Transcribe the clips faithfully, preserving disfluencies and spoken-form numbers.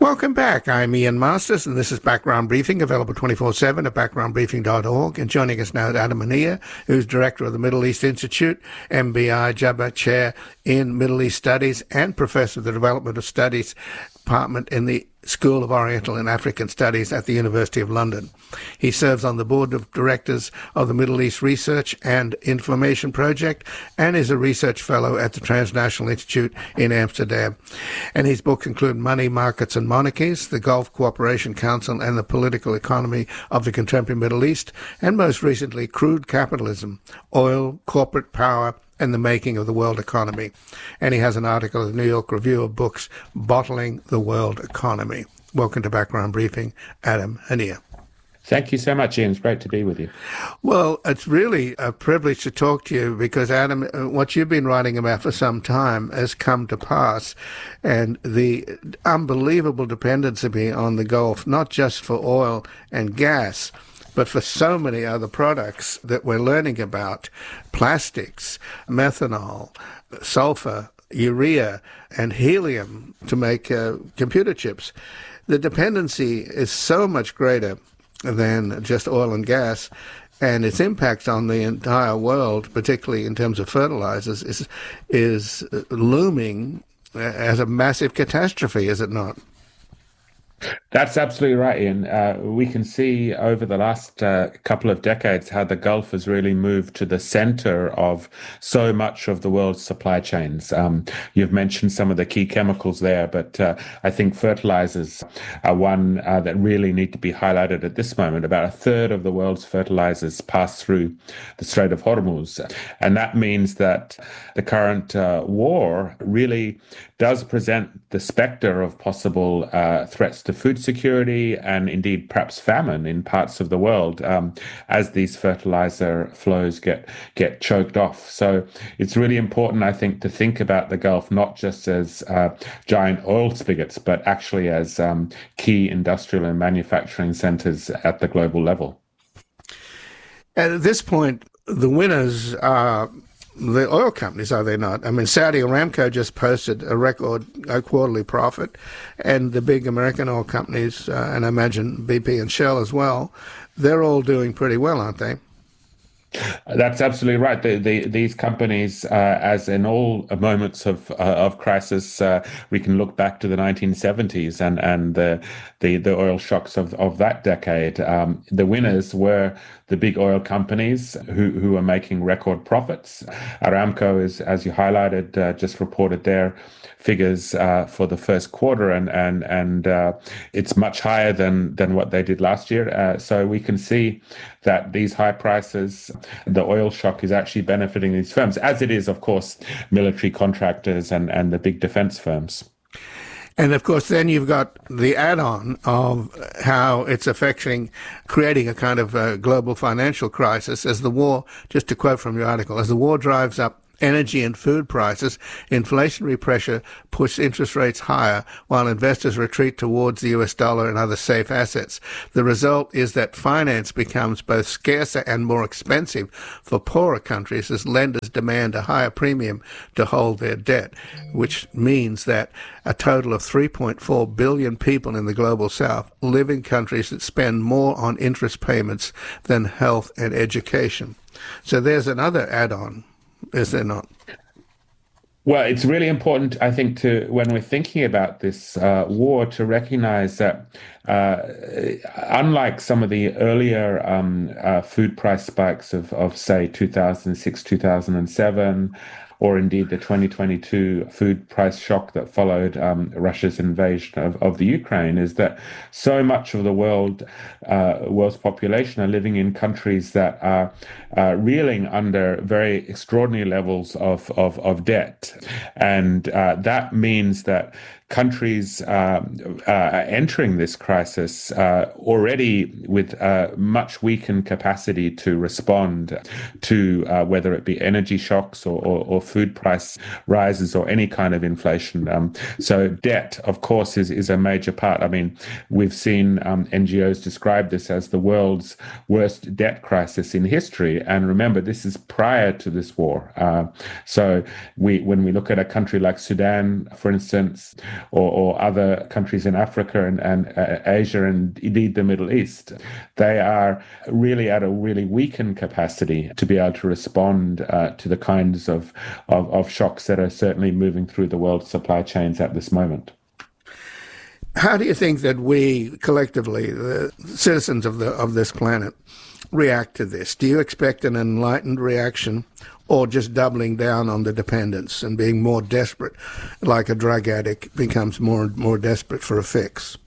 Welcome back. I'm Ian Masters, and this is Background Briefing, available twenty-four seven at background briefing dot org. And joining us now is Adam Haniya, who's Director of the Middle East Institute, M B I Jabba Chair in Middle East Studies, and Professor of the Development of Studies Department in the School of Oriental and African Studies at the University of London. He serves on the board of directors of the Middle East Research and Information Project and is a research fellow at the Transnational Institute in Amsterdam. And his books include Money, Markets and Monarchies, the Gulf Cooperation Council and the Political Economy of the Contemporary Middle East, and most recently, Crude Capitalism, Oil, Corporate Power, and the Making of the World Economy. And he has an article in the New York Review of Books, Bottling the World Economy. Welcome to Background Briefing, Adam Haniya. Thank you so much, Ian. It's great to be with you. Well, it's really a privilege to talk to you because, Adam, what you've been writing about for some time has come to pass, and the unbelievable dependency on the Gulf, not just for oil and gas, but for so many other products that we're learning about, plastics, methanol, sulfur, urea, and helium to make uh, computer chips. The dependency is so much greater than just oil and gas, and its impact on the entire world, particularly in terms of fertilizers, is, is looming as a massive catastrophe, is it not? That's absolutely right, Ian. Uh, we can see over the last uh, couple of decades how the Gulf has really moved to the center of so much of the world's supply chains. Um, you've mentioned some of the key chemicals there, but uh, I think fertilizers are one uh, that really need to be highlighted at this moment. About a third of the world's fertilizers pass through the Strait of Hormuz. And that means that the current uh, war really does present the specter of possible uh, threats to food security and indeed perhaps famine in parts of the world um, as these fertilizer flows get get choked off. So it's really important, I think, to think about the Gulf not just as uh, giant oil spigots, but actually as um, key industrial and manufacturing centers at the global level. And at this point, the winners are the oil companies, are they not? I mean, Saudi Aramco just posted a record a quarterly profit, and the big American oil companies, uh, and I imagine B P and Shell as well, they're all doing pretty well, aren't they? That's absolutely right. The, the, these companies, uh, as in all moments of uh, of crisis, uh, we can look back to the nineteen seventies and and the the, the oil shocks of, of that decade. Um, the winners were the big oil companies who who are making record profits. Aramco is, as you highlighted, uh, just reported their figures uh, for the first quarter, and and and uh, it's much higher than than what they did last year. Uh, so we can see that these high prices, the oil shock is actually benefiting these firms, as it is, of course, military contractors and, and the big defense firms. And of course, then you've got the add-on of how it's affecting, creating a kind of a global financial crisis as the war, just to quote from your article, as the war drives up energy and food prices, inflationary pressure pushes interest rates higher while investors retreat towards the U S dollar and other safe assets. The result is that finance becomes both scarcer and more expensive for poorer countries as lenders demand a higher premium to hold their debt, which means that a total of three point four billion people in the global south live in countries that spend more on interest payments than health and education. So there's another add-on, is there not? Well, it's really important, I think, to when we're thinking about this uh, war, to recognize that uh, unlike some of the earlier um, uh, food price spikes of, of say, two thousand six, two thousand seven, or indeed the twenty twenty-two food price shock that followed um, Russia's invasion of, of the Ukraine, is that so much of the world, uh, world's population are living in countries that are uh, reeling under very extraordinary levels of, of, of debt. And uh, that means that countries uh, uh, entering this crisis uh, already with a much weakened capacity to respond to uh, whether it be energy shocks or, or, or food price rises or any kind of inflation. Um, so debt, of course, is, is a major part. I mean, we've seen um, N G Os describe this as the world's worst debt crisis in history. And remember, this is prior to this war. Uh, so we, when we look at a country like Sudan, for instance, or, or other countries in Africa and, and uh, Asia and indeed the Middle East, they are really at a really weakened capacity to be able to respond uh, to the kinds of, of, of shocks that are certainly moving through the world supply chains at this moment. How do you think that we collectively, the citizens of the of this planet, react to this? Do you expect an enlightened reaction, or just doubling down on the dependence and being more desperate, like a drug addict becomes more and more desperate for a fix?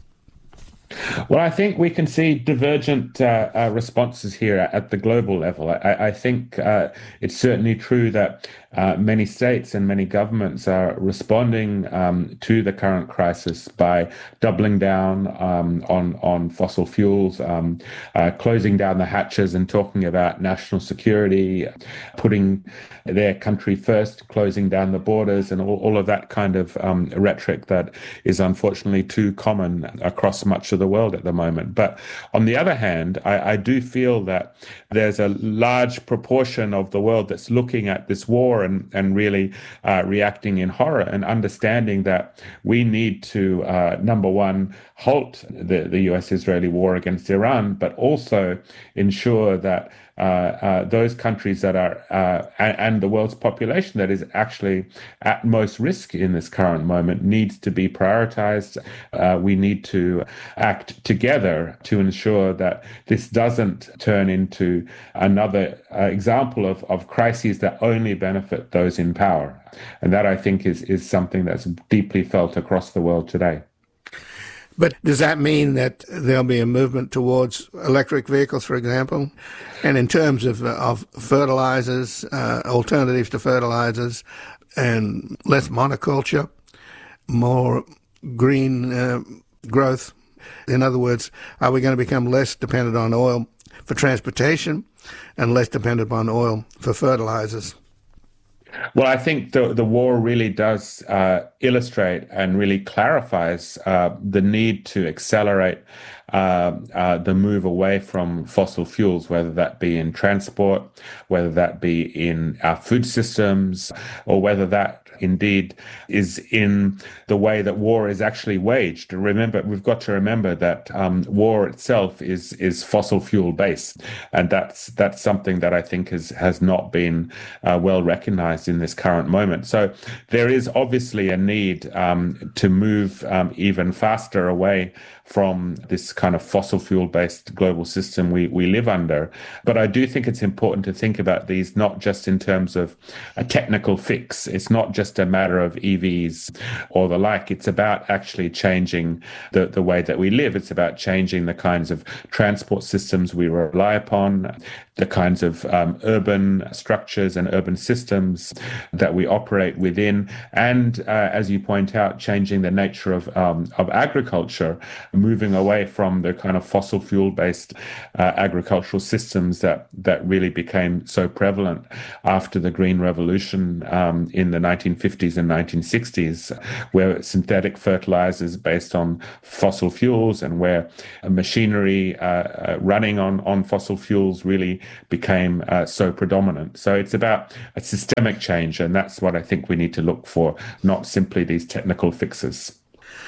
Well, I think we can see divergent uh, uh, responses here at the global level. I, I think uh, it's certainly true that uh, many states and many governments are responding um, to the current crisis by doubling down um, on on fossil fuels, um, uh, closing down the hatches and talking about national security, putting their country first, closing down the borders, and all, all of that kind of um, rhetoric that is unfortunately too common across much of the world at the moment. But on the other hand, I, I do feel that there's a large proportion of the world that's looking at this war and, and really uh, reacting in horror and understanding that we need to, uh, number one, halt the, the U S-Israeli war against Iran, but also ensure that Uh, uh, those countries that are, uh, and, and the world's population that is actually at most risk in this current moment needs to be prioritized. Uh, we need to act together to ensure that this doesn't turn into another uh, example of, of crises that only benefit those in power. And that, I think, is, is something that's deeply felt across the world today. But does that mean that there'll be a movement towards electric vehicles, for example? And in terms of, of fertilizers, uh, alternatives to fertilizers, and less monoculture, more green uh, growth? In other words, are we going to become less dependent on oil for transportation and less dependent on oil for fertilizers? Well, I think the, the war really does uh, illustrate and really clarifies uh, the need to accelerate uh, uh, the move away from fossil fuels, whether that be in transport, whether that be in our food systems, or whether that indeed is in the way that war is actually waged. Remember, we've got to remember that um, war itself is is fossil fuel based, and that's that's something that I think has has not been uh, well recognized in this current moment. So there is obviously a need um, to move um, even faster away from this kind of fossil fuel based global system we, we live under. But I do think it's important to think about these not just in terms of a technical fix. It's not just a matter of E Vs or the like. It's about actually changing the, the way that we live. It's about changing the kinds of transport systems we rely upon, the kinds of um, urban structures and urban systems that we operate within. And uh, as you point out, changing the nature of, um, of agriculture, moving away from the kind of fossil fuel based uh, agricultural systems that, that really became so prevalent after the Green Revolution um, in the nineteen fifties and nineteen sixties, where synthetic fertilizers based on fossil fuels and where machinery uh, uh, running on, on fossil fuels really became uh, so predominant. So it's about a systemic change, and that's what I think we need to look for, not simply these technical fixes.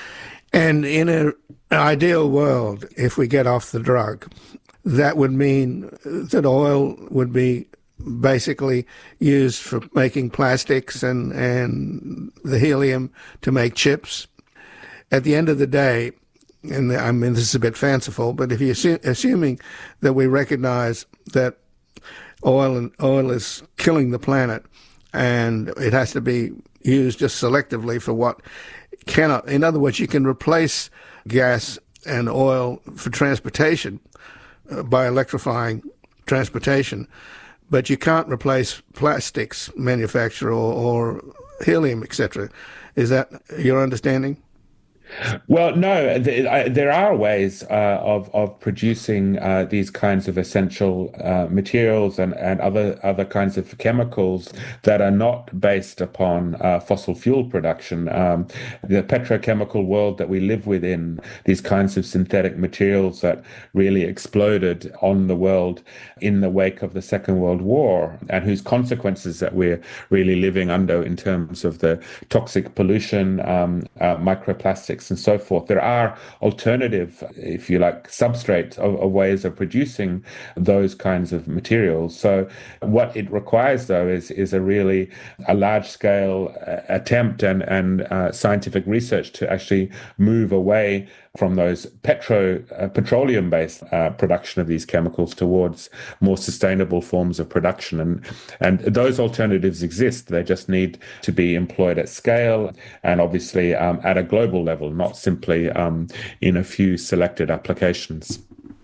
And in an ideal world, if we get off the drug, that would mean that oil would be basically used for making plastics and, and the helium to make chips. At the end of the day, and I mean, this is a bit fanciful, but if you're assu- assuming that we recognize that oil and oil is killing the planet and it has to be used just selectively for what cannot, in other words, you can replace gas and oil for transportation uh, by electrifying transportation, but you can't replace plastics manufacture or, or helium, et cetera. Is that your understanding? Well, no, th- I, there are ways uh, of of producing uh, these kinds of essential uh, materials and, and other other kinds of chemicals that are not based upon uh, fossil fuel production. Um, the petrochemical world that we live within, these kinds of synthetic materials that really exploded on the world in the wake of the Second World War, and whose consequences that we're really living under in terms of the toxic pollution, um, uh, microplastics, and so forth. There are alternative, if you like, substrate of, of ways of producing those kinds of materials. So what it requires, though, is is a really a large scale uh, attempt and and uh, scientific research to actually move away from those petro uh, petroleum based uh, production of these chemicals towards more sustainable forms of production, and and those alternatives exist. They just need to be employed at scale and obviously um, at a global level, not simply um, in a few selected applications.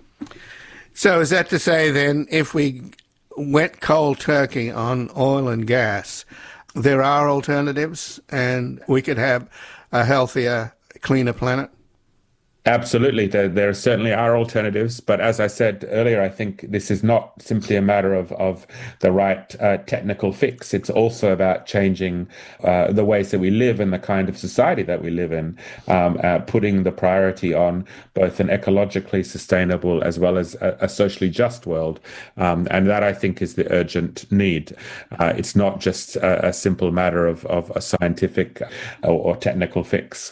So is that to say then, if we went cold turkey on oil and gas, there are alternatives and we could have a healthier, cleaner planet? Absolutely. There, there certainly are alternatives. But as I said earlier, I think this is not simply a matter of, of the right uh, technical fix. It's also about changing uh, the ways that we live and the kind of society that we live in, um, uh, putting the priority on both an ecologically sustainable as well as a, a socially just world. Um, and that, I think, is the urgent need. Uh, it's not just a, a simple matter of, of a scientific or, or technical fix.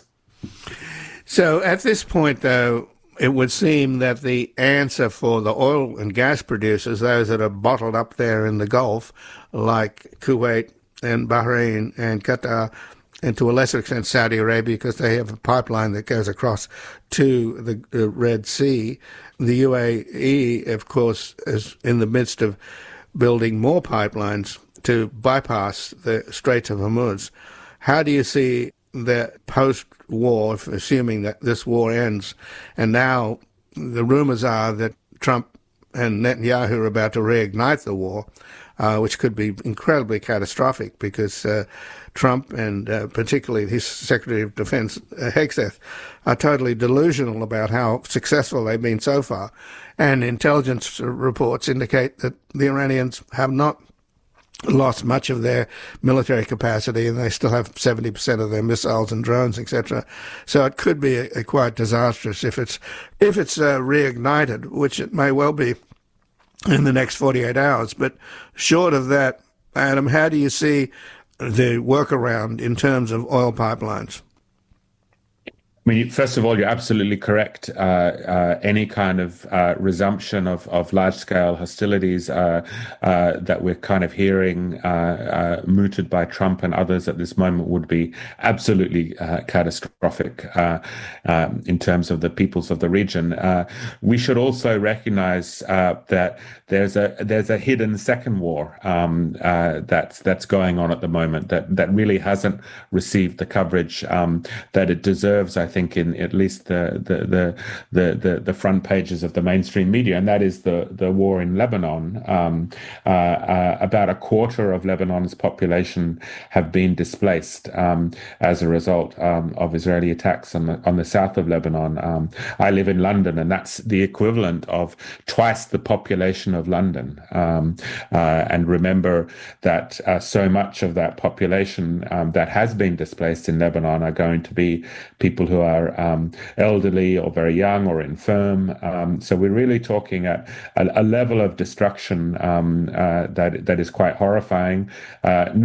So at this point, though, it would seem that the answer for the oil and gas producers, those that are bottled up there in the Gulf, like Kuwait and Bahrain and Qatar, and to a lesser extent Saudi Arabia, because they have a pipeline that goes across to the, the Red Sea. The U A E, of course, is in the midst of building more pipelines to bypass the Straits of Hormuz. How do you see that post-war, assuming that this war ends, and now the rumors are that Trump and Netanyahu are about to reignite the war, uh, which could be incredibly catastrophic because uh, Trump and uh, particularly his Secretary of Defense, uh, Hegseth, are totally delusional about how successful they've been so far. And intelligence reports indicate that the Iranians have not lost much of their military capacity, and they still have seventy percent of their missiles and drones, et cetera. So it could be a, a quite disastrous if it's if it's uh, reignited, which it may well be in the next forty-eight hours. But short of that, Adam, how do you see the workaround in terms of oil pipelines? I mean, first of all, you're absolutely correct. Uh, uh, any kind of uh, resumption of, of large-scale hostilities uh, uh, that we're kind of hearing uh, uh, mooted by Trump and others at this moment would be absolutely uh, catastrophic uh, um, in terms of the peoples of the region. Uh, we should also recognize uh, that there's a there's a hidden second war um, uh, that's that's going on at the moment that that really hasn't received the coverage um, that it deserves, I think. think in at least the the, the the the the front pages of the mainstream media, and that is the the war in Lebanon. Um, uh, uh, about a quarter of Lebanon's population have been displaced um, as a result um, of Israeli attacks on the on the south of Lebanon. Um, I live in London, and that's the equivalent of twice the population of London. Um, uh, and remember that uh, so much of that population um, that has been displaced in Lebanon are going to be people who are um, elderly or very young or infirm. Um, so we're really talking at a, a level of destruction um, uh, that that is quite horrifying. Uh, not